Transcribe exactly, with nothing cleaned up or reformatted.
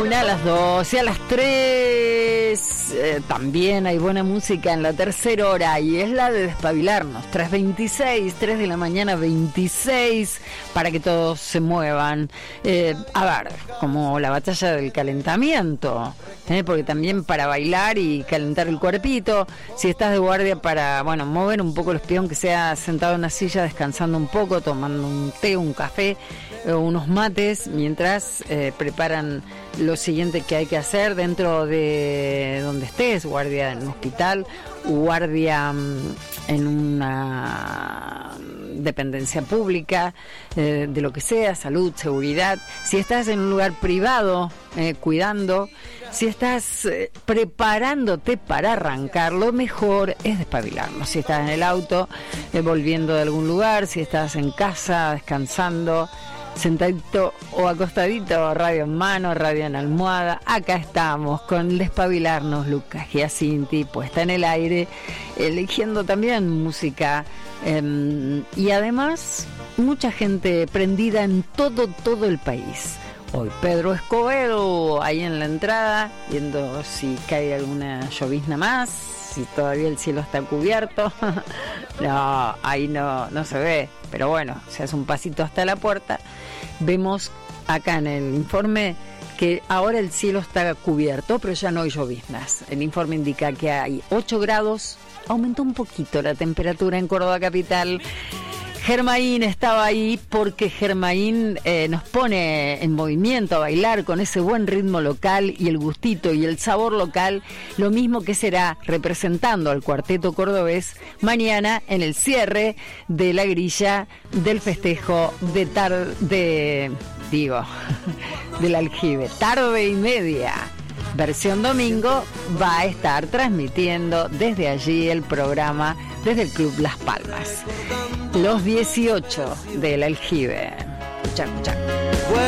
una, a las dos y a las tres eh, también hay buena música en la tercera hora y es la de despabilarnos. tres veintiséis, tres de la mañana veintiséis, para que todos se muevan. Eh, a ver, como la batalla del calentamiento, ¿eh? Porque también para bailar y calentar el cuerpito, si estás de guardia para, bueno, mover un poco el espión, que sea sentado en una silla descansando un poco, tomando un té, un café, eh, unos mates, mientras eh, preparan lo siguiente que hay que hacer dentro de donde estés, guardia en un hospital, guardia en una dependencia pública, eh, de lo que sea, salud, seguridad. Si estás en un lugar privado, eh, cuidando, si estás eh, preparándote para arrancar, lo mejor es despabilarnos. Si estás en el auto, eh, volviendo de algún lugar, si estás en casa, descansando, sentadito o acostadito, radio en mano, radio en almohada, acá estamos con Despabilarnos, Lucas Giacinti, puesta en el aire, eligiendo también música eh, y además mucha gente prendida en todo, todo el país. Hoy Pedro Escobedo ahí en la entrada, viendo si cae alguna llovizna más, si todavía el cielo está cubierto. No, ahí no, no se ve, pero bueno, se hace un pasito hasta la puerta. Vemos acá en el informe que ahora el cielo está cubierto, pero ya no hay lloviznas. El informe indica que hay ocho grados, aumentó un poquito la temperatura en Córdoba capital. Germain estaba ahí porque Germain eh, nos pone en movimiento a bailar con ese buen ritmo local y el gustito y el sabor local, lo mismo que será representando al cuarteto cordobés mañana en el cierre de la grilla del festejo de tarde, de, digo, del aljibe, tarde y media. Versión domingo va a estar transmitiendo desde allí el programa, desde el Club Las Palmas. Los dieciocho del aljibe. Escucha, escucha.